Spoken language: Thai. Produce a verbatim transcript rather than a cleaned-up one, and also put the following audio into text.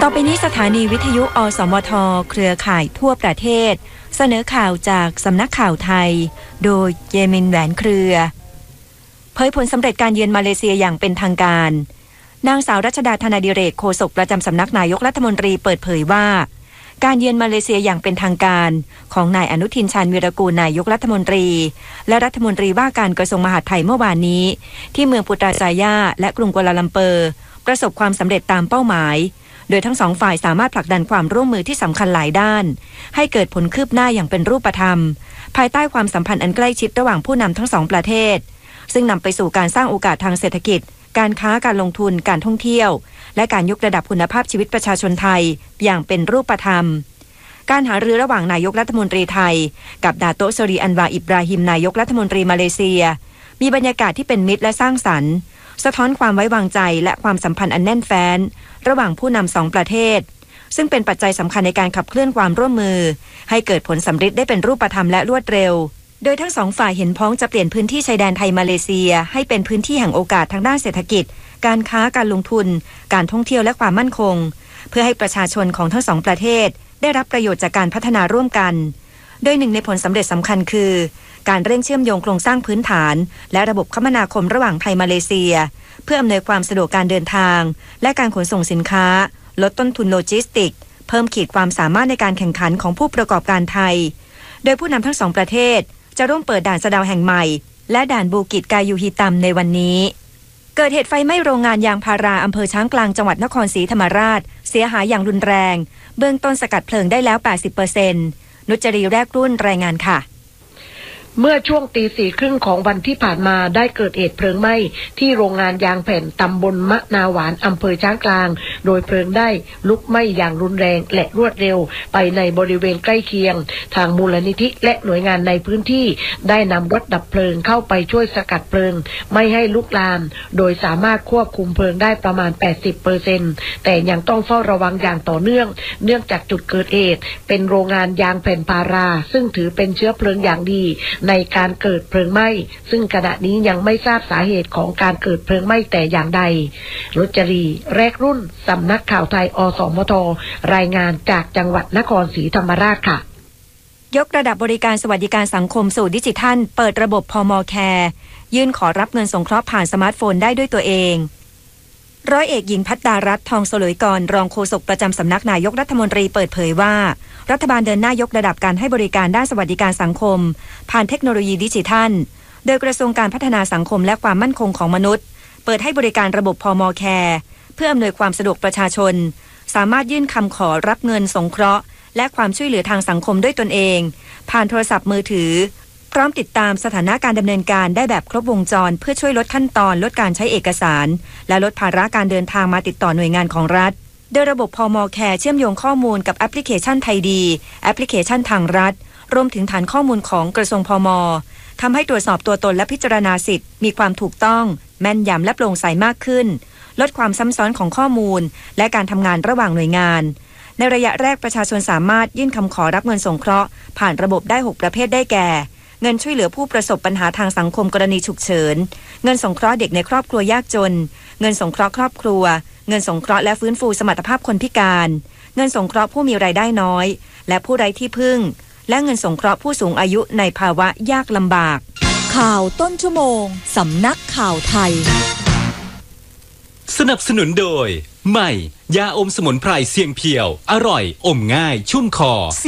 ไปนี้สถานีวิทยุอสมทเครือข่ายทั่วประเทศเสนอข่าวจากสำนักข่าวไทยโดยเยมินแหวนเครือเผยผลสำเร็จการเยือนมาเลเซียอย่างเป็นทางการนางสาวรัชดาธนาดิเรกโฆษกประจำสำนักนายกรัฐมนตรีเปิดเผยว่าการเยือนมาเลเซียอย่างเป็นทางการของนายอนุทินชาญวีรกูลนายกรัฐมนตรีและรัฐมนตรีว่าการกระทรวงมหาดไทยเมื่อวานนี้ที่เมืองปุตราจายาและกรุงกัวลาลัมเปอร์ประสบความสำเร็จตามเป้าหมายโดยทั้งสองฝ่ายสามารถผลักดันความร่วมมือที่สำคัญหลายด้านให้เกิดผลคืบหน้าอย่างเป็นรูปธรรมภายใต้ความสัมพันธ์อันใกล้ชิดระหว่างผู้นำทั้งสองประเทศซึ่งนำไปสู่การสร้างโอกาสทางเศรษฐกิจการค้าการลงทุนการท่องเที่ยวและการยกระดับคุณภาพชีวิตประชาชนไทยอย่างเป็นรูปธรรมการหารือระหว่างนายกรัฐมนตรีไทยกับดาโตะ ซอรี อันวา อิบราฮิมนายกรัฐมนตรีมาเลเซียมีบรรยากาศที่เป็นมิตรและสร้างสรรค์สะท้อนความไว้วางใจและความสัมพันธ์อันแน่นแฟ้นระหว่างผู้นำสองประเทศซึ่งเป็นปัจจัยสำคัญในการขับเคลื่อนความร่วมมือให้เกิดผลสำเร็จได้เป็นรูปธรรมและรวดเร็วโดยทั้งสองฝ่ายเห็นพ้องจะเปลี่ยนพื้นที่ชายแดนไทยมาเลเซียให้เป็นพื้นที่แห่งโอกาสทางด้านเศรษฐกิจการค้าการลงทุนการท่องเที่ยวและความมั่นคงเพื่อให้ประชาชนของทั้งสองประเทศได้รับประโยชน์จากการพัฒนาร่วมกันโดยหนึ่งในผลสำเร็จสำคัญคือการเร่งเชื่อมโยงโครงสร้างพื้นฐานและระบบคมนาคมระหว่างไทยมาเลเซียเพื่ออำนวยความสะดวกการเดินทางและการขนส่งสินค้าลดต้นทุนโลจิสติกเพิ่มขีดความสามารถในการแข่งขันของผู้ประกอบการไทยโดยผู้นำทั้งสองประเทศจะร่วมเปิดด่านสะเดาแห่งใหม่และด่านบูกิจกายูฮิตัมในวันนี้เกิดเหตุไฟไหม้โรงงานยางพาราอำเภอช้างกลางจังหวัดนครศรีธรรมราชเสียหายอย่างรุนแรงเบื้องต้นสกัดเพลิงได้แล้ว แปดสิบเปอร์เซ็นต์ นุจรีแรกรุ่นรายงานค่ะเมื่อช่วงตีสี่ครึ่งของวันที่ผ่านมาได้เกิดเหตุเพลิงไหม้ที่โรงงานยางแผ่นตำบลมะนาหวานอำเภอช้างกลางโดยเพลิงได้ลุกไหม้อย่างรุนแรงและรวดเร็วไปในบริเวณใกล้เคียงทางมูลนิธิและหน่วยงานในพื้นที่ได้นำรถดับเพลิงเข้าไปช่วยสกัดเพลิงไม่ให้ลุกลามโดยสามารถควบคุมเพลิงได้ประมาณ แปดสิบเปอร์เซ็นต์ แต่ยังต้องเฝ้าระวังอย่างต่อเนื่องเนื่องจากจุดเกิดเหตุเป็นโรงงานยางแผ่นพาราซึ่งถือเป็นเชื้อเพลิงอย่างดีในการเกิดเพลิงไหม้ซึ่งขณะนี้ยังไม่ทราบสาเหตุของการเกิดเพลิงไหม้แต่อย่างใดรจรีแรกรุ่นสำนักข่าวไทยอสมทรายงานจากจังหวัดนครศรีธรรมราชค่ะยกระดับบริการสวัสดิการสังคมสู่ดิจิทัลเปิดระบบพม.แคร์ยื่นขอรับเงินสงเคราะห์ผ่านสมาร์ทโฟนได้ด้วยตัวเองร้อยเอกหญิงพัฒดารัตน์ทองสลวยกรรองโฆษกประจำสำนักนายกรัฐมนตรีเปิดเผยว่ารัฐบาลเดินหน้ายกระดับการให้บริการด้านสวัสดิการสังคมผ่านเทคโนโลยีดิจิทัลโดยกระทรวงการพัฒนาสังคมและความมั่นคงของมนุษย์เปิดให้บริการระบบพม.แคร์เพื่ออำนวยความสะดวกประชาชนสามารถยื่นคำขอรับเงินสงเคราะห์และความช่วยเหลือทางสังคมด้วยตนเองผ่านโทรศัพท์มือถือพร้อมติดตามสถานะการดำเนินการได้แบบครบวงจรเพื่อช่วยลดขั้นตอนลดการใช้เอกสารและลดภาระการเดินทางมาติดต่อหน่วยงานของรัฐโดยระบบพม.แคร์เชื่อมโยงข้อมูลกับแอปพลิเคชันไทยดีแอปพลิเคชันทางรัฐรวมถึงฐานข้อมูลของกระทรวงพม.ทำให้ตรวจสอบตัวตนและพิจารณาสิทธิ์มีความถูกต้องแม่นยำและโปร่งใสมากขึ้นลดความซ้ำซ้อนของข้อมูลและการทำงานระหว่างหน่วยงานในระยะแรกประชาชนสามารถยื่นคำขอรับเงินสงเคราะห์ผ่านระบบได้หกประเภทได้แก่เงินช่วยเหลือผู้ประสบปัญหาทางสังคมกรณีฉุกเฉินเงินสงเคราะห์เด็กในครอบครัวยากจนเงินสงเคราะห์ครอบครัวเงินสงเคราะห์และฟื้นฟูสมรรถภาพคนพิการเงินสงเคราะห์ผู้มีรายได้น้อยและผู้ไร้ที่พึ่งและเงินสงเคราะห์ผู้สูงอายุในภาวะยากลำบากข่าวต้นชั่วโมงสำนักข่าวไทยสนับสนุนโดยใหม่ยาอมสมุนไพรเสียงเพียวอร่อยอมง่ายชุ่มคอ